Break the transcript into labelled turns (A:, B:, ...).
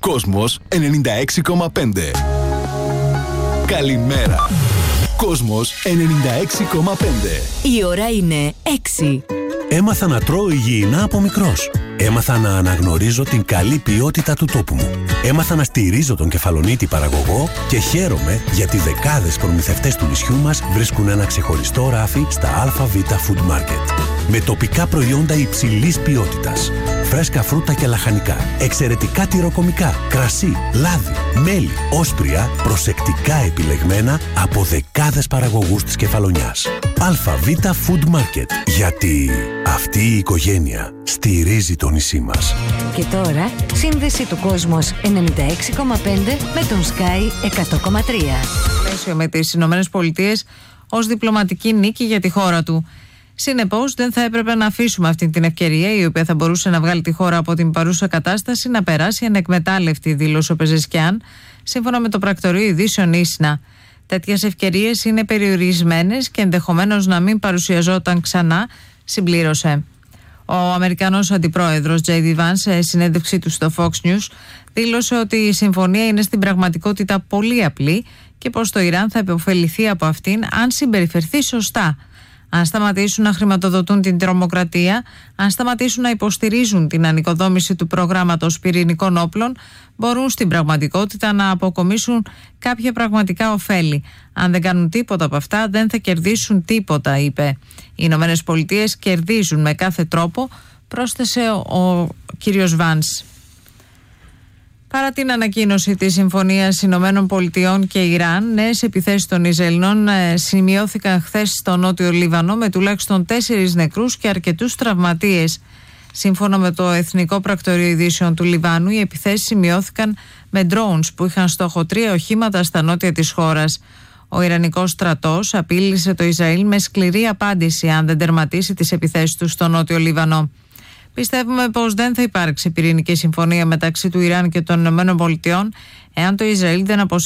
A: Κόσμος 96,5. Καλημέρα. Κόσμος 96,5.
B: Η ώρα είναι 6.
C: Έμαθα να τρώω υγιεινά από μικρός. Έμαθα να αναγνωρίζω την καλή ποιότητα του τόπου μου. Έμαθα να στηρίζω τον κεφαλονίτη παραγωγό και χαίρομαι γιατί δεκάδες προμηθευτές του νησιού μας βρίσκουν ένα ξεχωριστό ράφι στα ΑΒ Food Market. Με τοπικά προϊόντα υψηλής ποιότητας. Φρέσκα φρούτα και λαχανικά, εξαιρετικά τυροκομικά, κρασί, λάδι, μέλι, όσπρια, προσεκτικά επιλεγμένα από δεκάδες παραγωγούς της Κεφαλονιάς. ΑΒ Food Market. Γιατί αυτή η οικογένεια στηρίζει το νησί μας.
B: Και τώρα, σύνδεση του Κόσμος 96,5 με τον Sky 100,3.
D: Πλαίσιο με τις Ηνωμένες Πολιτείες ως διπλωματική νίκη για τη χώρα του. Συνεπώς, δεν θα έπρεπε να αφήσουμε αυτή την ευκαιρία, η οποία θα μπορούσε να βγάλει τη χώρα από την παρούσα κατάσταση, να περάσει ανεκμετάλλευτη, δήλωσε ο Πεζεσκιάν, σύμφωνα με το πρακτορείο ειδήσεων Ίσνα. Τέτοιες ευκαιρίες είναι περιορισμένες και ενδεχομένως να μην παρουσιαζόταν ξανά, συμπλήρωσε. Ο Αμερικανός αντιπρόεδρος J.D. Vance, σε συνέντευξή του στο Fox News, δήλωσε ότι η συμφωνία είναι στην πραγματικότητα πολύ απλή και πως το Ιράν θα επωφεληθεί από αυτήν αν συμπεριφερθεί σωστά. Αν σταματήσουν να χρηματοδοτούν την τρομοκρατία, αν σταματήσουν να υποστηρίζουν την ανοικοδόμηση του προγράμματος πυρηνικών όπλων, μπορούν στην πραγματικότητα να αποκομίσουν κάποια πραγματικά ωφέλη. Αν δεν κάνουν τίποτα από αυτά, δεν θα κερδίσουν τίποτα, είπε. Οι Ηνωμένες Πολιτείες κερδίζουν με κάθε τρόπο, πρόσθεσε ο κύριος Βάνς. Παρά την ανακοίνωση της Συμφωνίας Ηνωμένων Πολιτειών και Ιράν, νέες επιθέσεις των Ισραηλινών σημειώθηκαν χθες στο Νότιο Λίβανο με τουλάχιστον 4 νεκρούς και αρκετούς τραυματίες. Σύμφωνα με το Εθνικό Πρακτορείο Ειδήσεων του Λιβάνου, οι επιθέσεις σημειώθηκαν με drones που είχαν στόχο 3 οχήματα στα νότια της χώρας. Ο Ιρανικός στρατός απείλησε το Ισραήλ με σκληρή απάντηση αν δεν τερματίσει τις επιθέσεις του στο Νότιο Λίβανο. Πιστεύουμε πως δεν θα υπάρξει πυρηνική συμφωνία μεταξύ του Ιράν και των ΗΠΑ εάν το Ισραήλ δεν αποσύρει